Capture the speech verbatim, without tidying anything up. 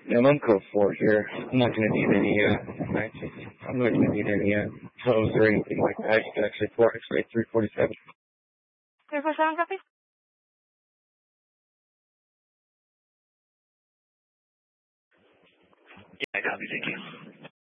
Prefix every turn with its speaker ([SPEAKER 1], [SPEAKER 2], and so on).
[SPEAKER 1] Yeah, I'm on code four here. I'm not going to need any, uh, nineteen. I'm not going to need any, uh, toes or anything like that. I can actually four X-ray three forty-seven.
[SPEAKER 2] three forty-seven, copy?
[SPEAKER 1] Yeah, I copy, thank you.